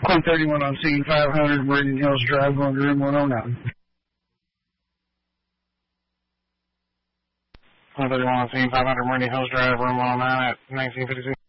131 on scene, 500 Meridian Hills Drive, going to room 109. 131 on scene, 500 Meridian Hills Drive, room 109 at 1956.